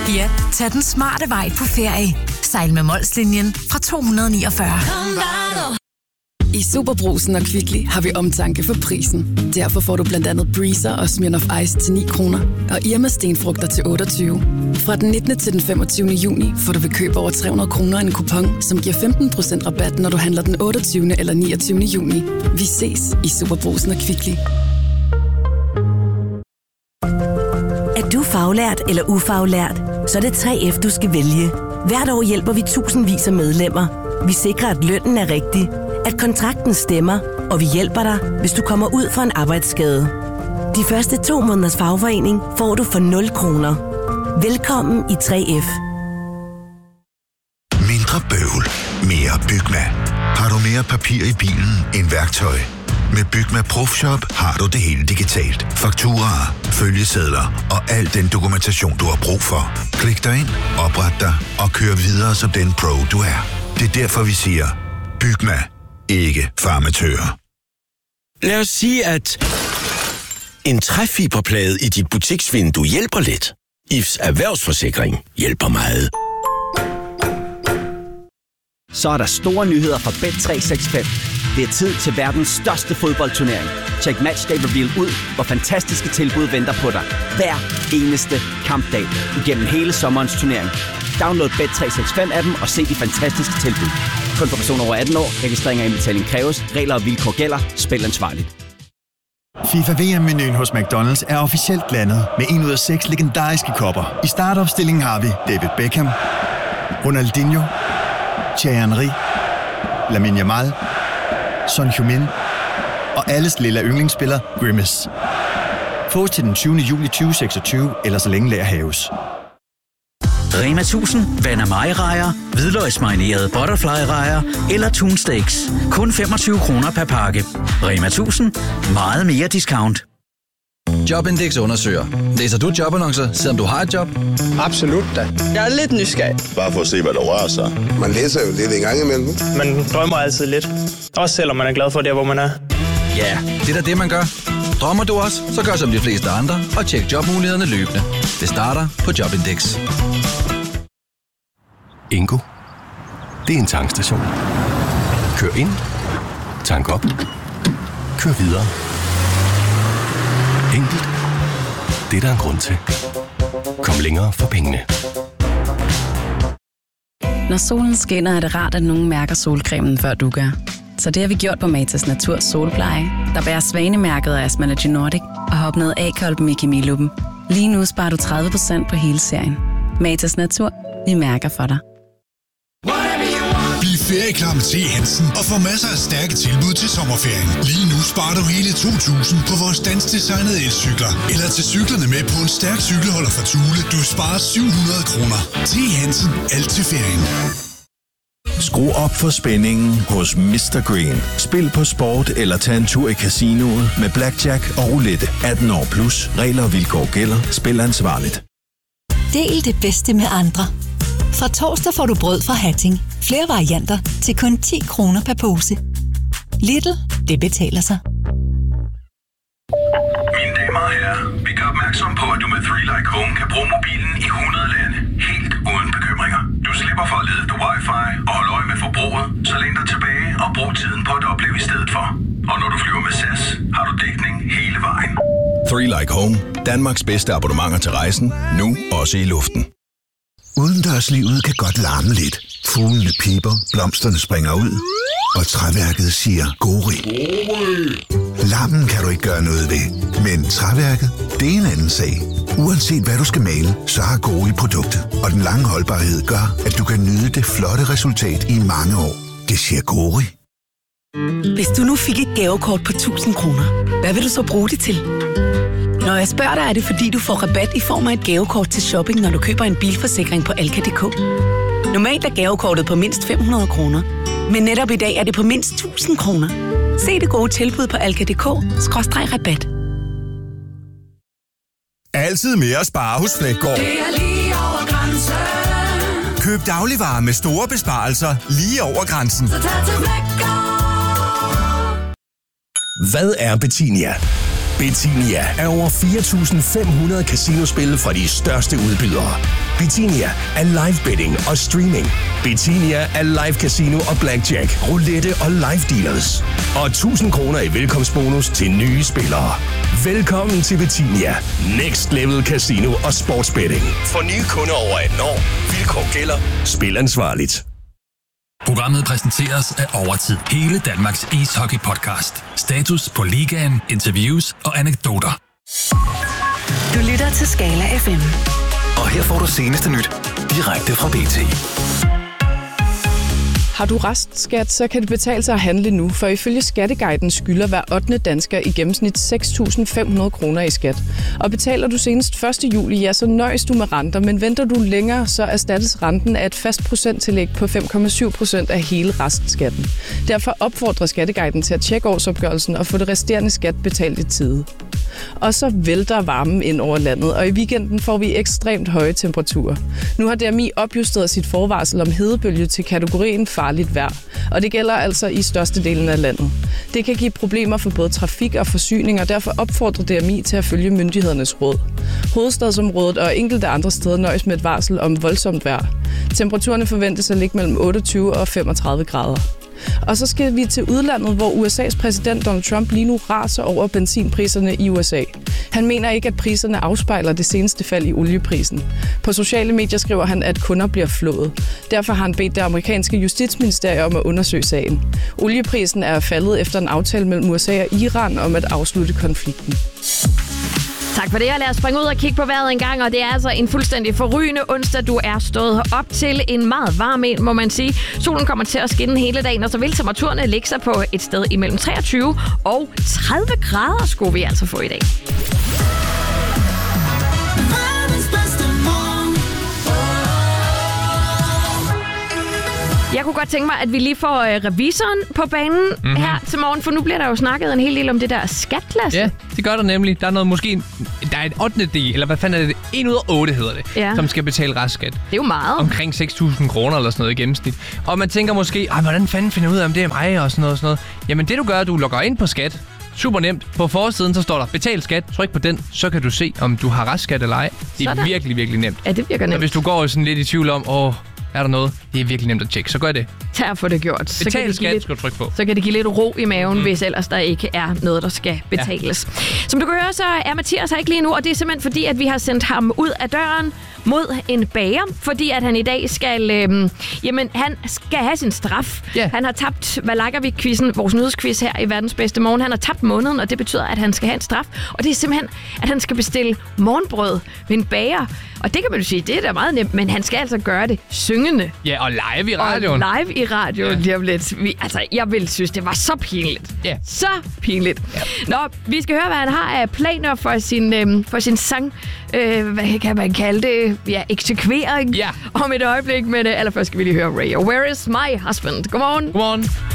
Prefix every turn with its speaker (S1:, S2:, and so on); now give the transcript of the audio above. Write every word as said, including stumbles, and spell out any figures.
S1: Ja, tag den smarte vej på ferie. Sejl med Molslinjen fra to hundrede niogfyrre.
S2: I Superbrugsen og Kvickly har vi omtanke for prisen. Derfor får du blandt andet Breezer og Smirnoff Ice til ni kroner. Og Irma stenfrugter til otteogtyve. Fra den nittende til den femogtyvende juni får du ved køb over tre hundrede kroner en kupon, som giver femten procent rabat, når du handler den otteogtyvende eller niogtyvende juni. Vi ses i Superbrugsen og Kvickly.
S3: Er du faglært eller ufaglært, så er det tre F, du skal vælge. Hvert år hjælper vi tusindvis af medlemmer. Vi sikrer, at lønnen er rigtig, at kontrakten stemmer, og vi hjælper dig, hvis du kommer ud for en arbejdsskade. De første to måneders fagforening får du for nul kroner. Velkommen i tre F.
S4: Mindre bøvl, mere Bygma. Har du mere papir i bilen end værktøj? Med Bygma ProFshop har du det hele digitalt. Fakturaer, følgesedler og al den dokumentation, du har brug for. Klik dig ind, opret dig og kør videre som den pro, du er. Det er derfor, vi siger, Bygma, ikke farmatører.
S5: Lad os sige, at en træfiberplade i dit butiksvindue hjælper lidt. I F's erhvervsforsikring hjælper meget.
S6: Så er der store nyheder fra Bet tre seks fem. Det er tid til verdens største fodboldturnering. Check Matchday Reveal ud, hvor fantastiske tilbud venter på dig. Hver eneste kampdag igennem hele sommerens turnering. Download Bet tre seks fem appen og se de fantastiske tilbud. Kun for personer over atten år. Registrering og indbetaling kræves. Regler og vilkår gælder. Spil ansvarligt.
S7: FIFA V M-menuen hos McDonald's er officielt landet med en ud af seks legendariske kopper. I startopstillingen har vi David Beckham, Ronaldinho, Thierry Henry, Lamine Yamal, Son Heung-min og alles lille yndlingsspiller Grimace. Fås til den tyvende juli tyve seksogtyve, eller så længe lager haves.
S8: Rema tusind, Van Amai-rejer, hvidløgsmarinerede butterfly-rejer eller Tun Steaks. Kun femogtyve kroner per pakke. Rema tusind, meget mere discount.
S9: Jobindex undersøger. Læser du jobannoncer, selvom du har et job?
S10: Absolut da. Jeg er lidt nysgerrig.
S11: Bare for at se, hvad der rører sig. Man læser jo lidt en gang imellem.
S10: Man drømmer altid lidt. Også selvom man er glad for det, hvor man er.
S9: Ja, det er da det, man gør. Drømmer du også, så gør som de fleste andre og tjek jobmulighederne løbende. Det starter på Jobindex.
S12: Ingo. Det er en tankstation. Kør ind. Tank op. Kør videre. Enkelt. Det er der en grund til. Kom længere for pengene.
S2: Når solen skinner, er det rart, at nogen mærker solcremen, før du gør. Så det har vi gjort på Matas Natur Solpleje, der bærer svanemærket af Asmalogy Nordic og har opnået A-kolben i kemiluppen. Lige nu sparer du tredive procent på hele serien. Matas Natur. Vi mærker for dig.
S13: Bliv ferieklar med T. Hansen og få masser af stærke tilbud til sommerferien. Lige nu sparer du hele to tusind på vores danskdesignede elcykler. Eller til cyklerne med på en stærk cykelholder fra Thule. Du sparer syv hundrede kroner. T. Hansen. Alt til ferien.
S14: Skru op for spændingen hos mister Green. Spil på sport eller tag en tur i casinoet med blackjack og roulette. atten år plus. Regler og vilkår gælder. Spil ansvarligt.
S15: Del det bedste med andre. Fra torsdag får du brød fra Hatting. Flere varianter til kun ti kroner per pose. Lidl, det betaler sig.
S16: Mine damer og herrer, vi gør opmærksom på, at du med three like Home kan bruge mobilen i hundrede lande. Helt uden bekymringer. Du slipper for at lede efter wifi og holde øje med forbruget, så læn dig tilbage og brug tiden på at opleve i stedet for. Og når du flyver med S A S, har du dækning hele vejen.
S14: three like Home. Danmarks bedste abonnementer til rejsen. Nu også i luften.
S4: Udendørslivet kan godt larme lidt. Fuglene piper, blomsterne springer ud, og træværket siger gori. Larmen kan du ikke gøre noget ved, men træværket, det er en anden sag. Uanset hvad du skal male, så har Gori produktet, og den lange holdbarhed gør, at du kan nyde det flotte resultat i mange år. Det siger Gori.
S3: Hvis du nu fik et gavekort på tusind kroner, hvad vil du så bruge det til? Når jeg spørger dig, er det fordi, du får rabat i form af et gavekort til shopping, når du køber en bilforsikring på Alka punktum d k. Normalt er gavekortet på mindst fem hundrede kroner, men netop i dag er det på mindst tusind kroner. Se det gode tilbud på alka punktum d k skråstreg rabat.
S17: Altid mere at spare hos Fleggaard.
S18: Det er lige over grænsen.
S17: Køb dagligvarer med store besparelser lige over grænsen.
S18: Så tag til Fleggaard.
S19: Hvad er Bettinia? Betinia er over fire tusind fem hundrede casinospil fra de største udbydere. Betinia er live betting og streaming. Betinia er live casino og blackjack, roulette og live dealers. Og tusind kroner i velkomstbonus til nye spillere. Velkommen til Betinia. Next Level Casino og Sportsbetting. For nye kunder over atten år. Vilkår gælder. Spil ansvarligt.
S20: Programmet præsenteres af Overtid. Hele Danmarks ishockey-podcast. Status på ligaen, interviews og anekdoter.
S15: Du lytter til Skala F M.
S12: Og her får du seneste nyt direkte fra B T.
S21: Har du restskat, så kan det betale sig at handle nu, for ifølge Skatteguiden skylder hver ottende dansker i gennemsnit seks tusind fem hundrede kroner i skat. Og betaler du senest første juli, ja, så nøjes du med renter, men venter du længere, så erstattes renten af et fast procenttillæg på fem komma syv procent af hele restskatten. Derfor opfordrer Skatteguiden til at tjekke årsopgørelsen og få det resterende skat betalt i tide. Og så vælter varmen ind over landet, og i weekenden får vi ekstremt høje temperaturer. Nu har D M I opjusteret sit forvarsel om hedebølge til kategorien farligt vejr, og det gælder altså i størstedelen af landet. Det kan give problemer for både trafik og forsyning, og derfor opfordrer D M I til at følge myndighedernes råd. Hovedstadsområdet og enkelte andre steder nøjes med et varsel om voldsomt vejr. Temperaturerne forventes at ligge mellem otteogtyve og femogtredive grader. Og så skal vi til udlandet, hvor U S A's præsident Donald Trump lige nu raser over benzinpriserne i U S A. Han mener ikke, at priserne afspejler det seneste fald i olieprisen. På sociale medier skriver han, at kunder bliver flået. Derfor har han bedt det amerikanske justitsministerium om at undersøge sagen. Olieprisen er faldet efter en aftale mellem U S A og Iran om at afslutte konflikten.
S22: Tak for det, og lad os springe ud og kigge på vejret en gang, og det er altså en fuldstændig forrygende onsdag, du er stået op til. En meget varm en, må man sige. Solen kommer til at skinne hele dagen, og så vil temperaturerne ligge sig på et sted imellem treogtyve og tredive grader, skulle vi altså få i dag. Jeg kunne godt tænke mig, at vi lige får øh, revisoren på banen mm-hmm. her til morgen, for nu bliver der jo snakket en hel del om det der skatklasse.
S23: Ja, det gør der nemlig. Der er noget måske, der er et ottende del, eller hvad fanden er det? en ud af otte hedder det, ja. Som skal betale restskat.
S22: Det er jo meget.
S23: Omkring seks tusind kroner eller sådan noget i gennemsnit. Og man tænker måske, hvordan fanden finder jeg ud af, om det er mig og sådan noget og sådan noget. Jamen det du gør, du logger ind på skat. Super nemt. På forsiden så står der betal skat. Tryk på den, så kan du se, om du har restskat eller ej. Det er sådan. Virkelig, virkelig nemt.
S22: Ja, det virker nemt.
S23: Og hvis du går sådan lidt i tvivl om, åh, er der noget? Det er virkelig nemt at tjekke, så gør det.
S22: Tag at få det gjort. Så
S23: Betal
S22: kan det
S23: skat,
S22: lidt,
S23: skal du trykke på.
S22: Så kan det give lidt ro i maven, mm. hvis ellers der ikke er noget, der skal betales. Ja. Som du kan høre, så er Mathias her ikke lige nu, og det er simpelthen fordi, at vi har sendt ham ud af døren mod en bager, fordi at han i dag skal, øh, jamen, han skal have sin straf. Yeah. Han har tabt, hvad lakker vi quizzen, vores nyhedsquiz her i Verdens Bedste Morgen. Han har tabt måneden, og det betyder, at han skal have en straf. Og det er simpelthen, at han skal bestille morgenbrød ved en bager. Og det kan man jo sige, det er da meget nemt, men han skal altså gøre det syngende.
S23: Ja, og live i radioen.
S22: Og live i radioen, ja. Lige om lidt. Vi, altså, jeg ville synes, det var så pinligt.
S23: Ja.
S22: Så pinligt. Ja. Nå, vi skal høre, hvad han har af planer for sin, øh, for sin sang. Øh, hvad kan man kalde det? Ja, eksekvering.
S23: Ja.
S22: Om et øjeblik, men øh, allerførst skal vi lige høre Ray. Where is my husband? Godmorgen.
S23: Godmorgen.